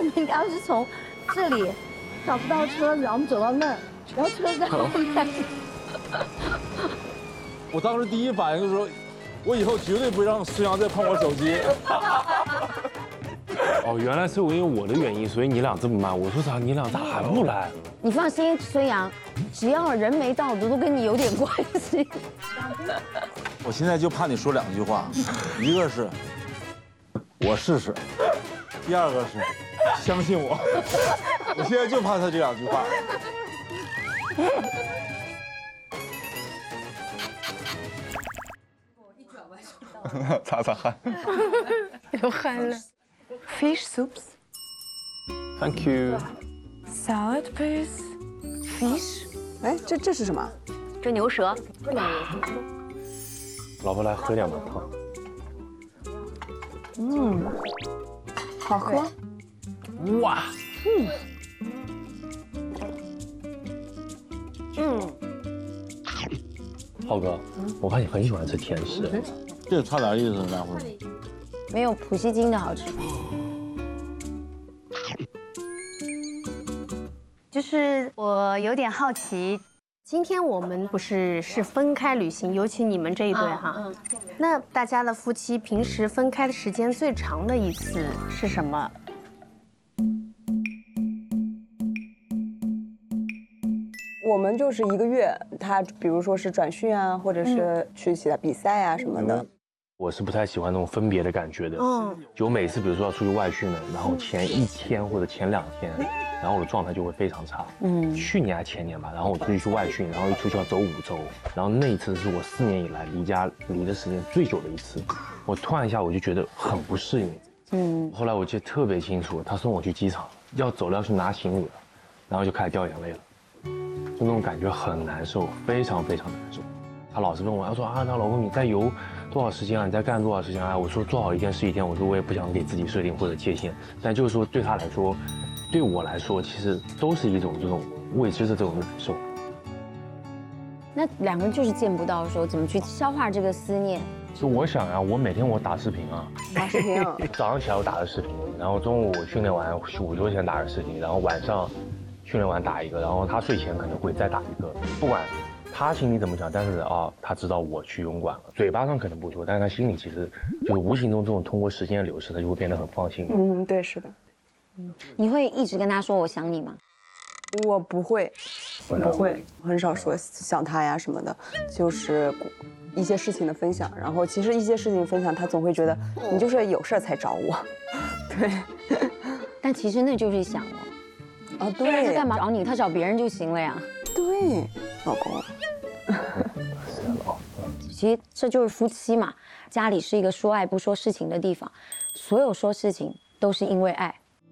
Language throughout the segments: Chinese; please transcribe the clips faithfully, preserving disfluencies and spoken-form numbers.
们刚刚是从这里找不到车子，然后我们走到那儿，然后车在后面。 我当时第一反应就是说，我以后绝对不会让孙杨再碰我手机。 哦，原来是因为我的原因，所以你俩这么慢。我说啥？你俩咋还不来？ 你放心，孙杨，只要人没到的都跟你有点关系。 我现在就怕你说两句话，一个是我试试，第二个是相信我。我现在就怕他这两句话。 擦擦汗， 流汗了。Fish soups. Thank you. Salad, please. Fish. 哎，这这是什么？ 这牛舌。 老婆来喝点吧汤。 嗯，好喝。 哇。嗯。嗯。浩哥，我发现你很喜欢吃甜食。 这差点意思，大辉。 没有普希金的好吃。 就是我有点好奇，今天我们不是是分开旅行，尤其你们这一对哈，嗯嗯、那大家的夫妻平时分开的时间最长的一次是什么？ 我们就是一个月，他比如说是转训啊，或者是去其他比赛啊什么的。 我是不太喜欢那种分别的感觉的。嗯，就每次比如说要出去外训了，然后前一天或者前两天，然后我的状态就会非常差。嗯，去年还前年吧，然后我出去去外训，然后一出去要走五周，然后那一次是我四年以来离家离的时间最久的一次。我突然一下我就觉得很不适应。嗯，后来我记得特别清楚，他送我去机场，要走了要去拿行李了，然后就开始掉眼泪了。就那种感觉很难受，非常非常难受。他老是问我，他说啊，那老公你在游多少时间啊？你在干多少时间啊？我说做好一件是一天，我说我也不想给自己设定或者界限，但就是说对他来说，对我来说，其实都是一种这种未知的这种难受。 那两个人就是见不到的时候，怎么去消化这个思念？ 就我想啊，我每天我打视频啊， 打视频， 早上起来我打个视频，然后中午我训练完午休前打个视频，然后晚上训练完打一个，然后他睡前可能会再打一个，不管他心里怎么想，但是啊，他知道我去游泳馆了，嘴巴上可能不说，但是他心里其实就是无形中这种通过时间的流逝，他就会变得很放心。 嗯，对，是的。 你会一直跟他说我想你吗？ 我不会，不会，很少说想他呀什么的，就是一些事情的分享。然后其实一些事情分享，他总会觉得你就是有事儿才找我，对。 但其实那就是想了。 啊，对， 他干嘛找你？他找别人就行了呀。 对，老公。 其实这就是夫妻嘛，家里是一个说爱不说事情的地方，所有说事情都是因为爱。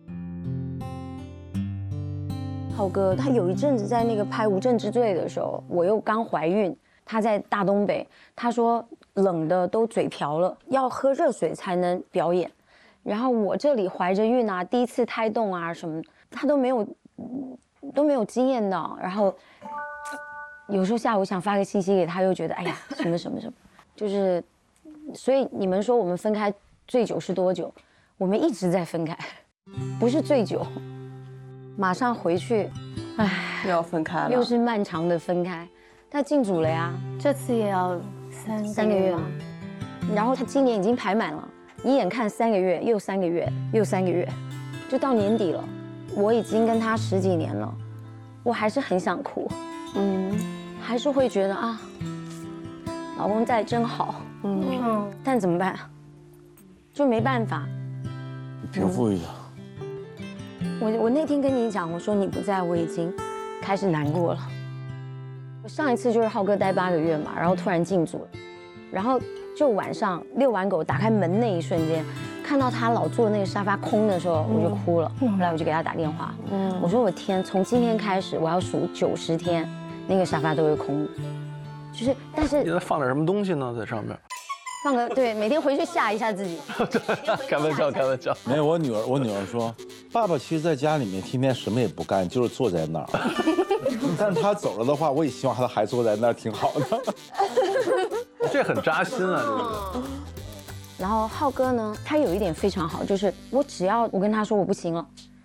浩哥，他有一阵子在那个拍《无证之罪》的时候，我又刚怀孕，他在大东北，他说冷的都嘴瓢了，要喝热水才能表演。然后我这里怀着孕啊，第一次胎动啊什么，他都没有都没有经验到。然后有时候下午想发个信息给他，又觉得哎呀什么什么什么，就是，所以你们说我们分开最久是多久？我们一直在分开，不是最久，马上回去， 唉，又要分开了， 又是漫长的分开。他进组了呀， 这次也要三三个月啊。然后他今年已经排满了。你眼看三个月，又三个月，又三个月，就到年底了。我已经跟他十几年了，我还是很想哭，嗯，还是会觉得啊，老公在真好，嗯，但怎么办？就没办法。 平复一下。 我我那天跟你讲，我说你不在，我已经开始难过了。我上一次就是浩哥待八个月嘛，然后突然进组了，然后。就晚上遛完狗，打开门那一瞬间，看到他老坐那个沙发空的时候，我就哭了。后来我就给他打电话，嗯，我说我天，从今天开始我要数九十天，那个沙发都是空的。就是，但是你在放点什么东西呢？在上面放个对，每天回去吓一下自己。 开玩笑，开玩笑。 没有，我女儿，我女儿说，爸爸其实在家里面天天什么也不干，就是坐在那儿。但是他走了的话，我也希望他还坐在那儿，挺好的。 这很扎心啊，这个。 然后浩哥呢，他有一点非常好，就是我只要我跟他说我不行了，